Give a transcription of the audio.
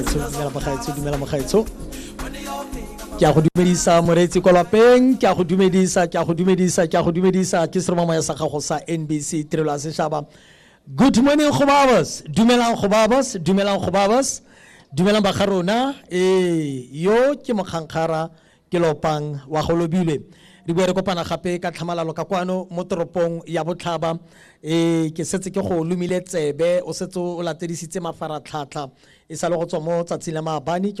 dumela magaetsho ke a go dumedisa moreetsi kwa lapeng ke a go dumedisa ke seromamaya sa gago sa NBC Tirelo ya Setšhaba. Good morning Khobabos, dumelang Khobabos, dumelang ba ga rona yo ke mokgankgara ke lopang wa go lobilwe re bua re kopana gape ka tlhamalalo ka kwano mo toropong ya Botlhaba ke setse ke go lumile tsebe o setse o latedisitse mafaratlhatlha e sa le go tswa mo tsatsing la maabane